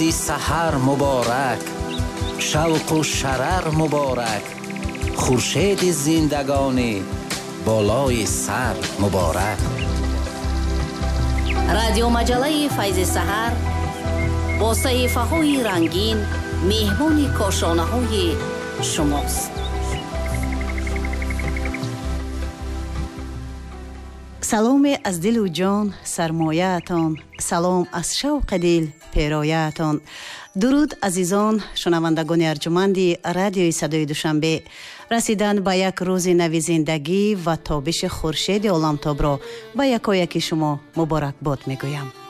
سحر مبارک، شوق و شرر مبارک، خورشید زندگانی بالای سر مبارک. رادیو مجله فیض سحر با صحیفه‌های رنگین مهمان کاشانه‌های شماست. саломе аз дилу ҷон сармояатон, салом аз шавқи дил перояатон. дуруд азизон шунавандагони арҷуманди радиои садои душанбе. расидан ба як рӯзи нави зиндагӣ ва тобиши хуршеди оламтобро ба якояки шумо муборакбод мегӯям.